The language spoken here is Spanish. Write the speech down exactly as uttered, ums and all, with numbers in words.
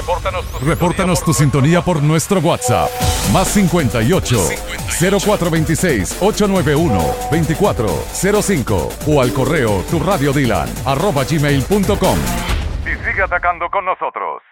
Repórtanos tu Repórtanos tu sintonía por nuestro WhatsApp. Más cincuenta y ocho, cero cuatro veintiséis, ochocientos noventa y uno, veinticuatro cero cinco o al correo tu radio dylan arroba gmail punto com. Y sigue atacando con nosotros.